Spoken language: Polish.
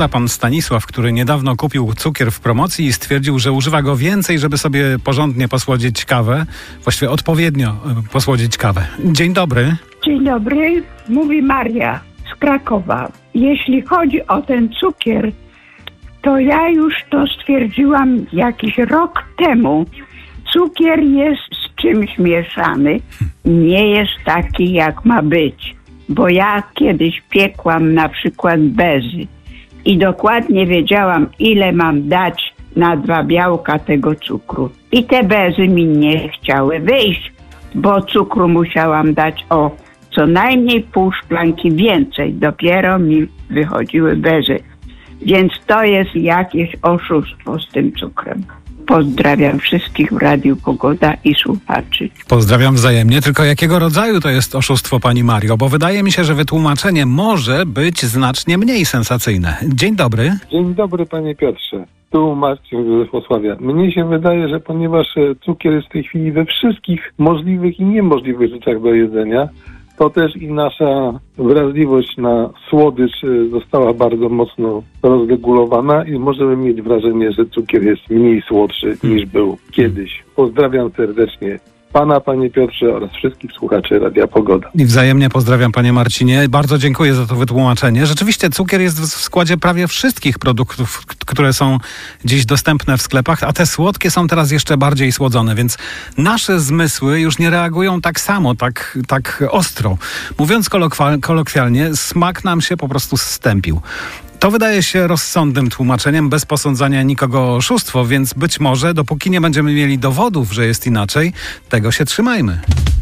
Pan Stanisław, który niedawno kupił cukier w promocji i stwierdził, że używa go więcej, żeby sobie porządnie posłodzić kawę, właściwie odpowiednio posłodzić kawę. Dzień dobry. Dzień dobry, mówi Maria z Krakowa. Jeśli chodzi o ten cukier, to ja już to stwierdziłam jakiś rok temu. Cukier jest z czymś mieszany, nie jest taki jak ma być. Bo ja kiedyś piekłam na przykład bezy i dokładnie wiedziałam, ile mam dać na 2 białka tego cukru. I te bezy mi nie chciały wyjść, bo cukru musiałam dać o co najmniej pół szklanki więcej. Dopiero mi wychodziły bezy. Więc to jest jakieś oszustwo z tym cukrem. Pozdrawiam wszystkich w Radiu Pogoda i słuchaczy. Pozdrawiam wzajemnie, tylko jakiego rodzaju to jest oszustwo, pani Mario? Bo wydaje mi się, że wytłumaczenie może być znacznie mniej sensacyjne. Dzień dobry. Dzień dobry, panie Piotrze. Tu Marcin z Wrocławia. Mnie się wydaje, że ponieważ cukier jest w tej chwili we wszystkich możliwych i niemożliwych rzeczach do jedzenia, to też i nasza wrażliwość na słodycz została bardzo mocno rozregulowana i możemy mieć wrażenie, że cukier jest mniej słodszy niż był kiedyś. Pozdrawiam serdecznie pana, panie Piotrze oraz wszystkich słuchaczy Radia Pogoda. I wzajemnie pozdrawiam, panie Marcinie. Bardzo dziękuję za to wytłumaczenie. Rzeczywiście cukier jest w składzie prawie wszystkich produktów, które są dziś dostępne w sklepach, a te słodkie są teraz jeszcze bardziej słodzone, więc nasze zmysły już nie reagują tak samo, tak ostro. Mówiąc kolokwialnie, smak nam się po prostu zstępił. To wydaje się rozsądnym tłumaczeniem, bez posądzania nikogo o oszustwo, więc być może dopóki nie będziemy mieli dowodów, że jest inaczej, tego się trzymajmy.